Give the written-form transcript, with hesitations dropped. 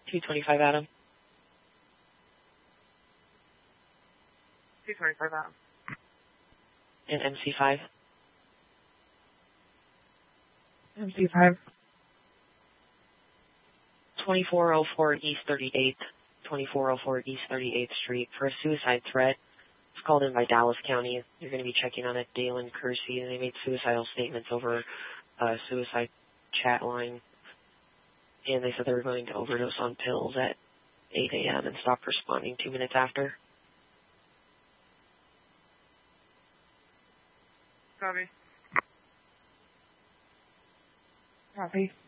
225 Adam. 225 Adam. And MC5. MC5. 2404 East 38th. 2404 East 38th Street for a suicide threat. It's called in by Dallas County. You're going to be checking on a Dalen Kersey, and they made suicidal statements over a suicide chat line. And they said they were going to overdose on pills at 8 a.m. and stopped responding 2 minutes after. Copy. Copy.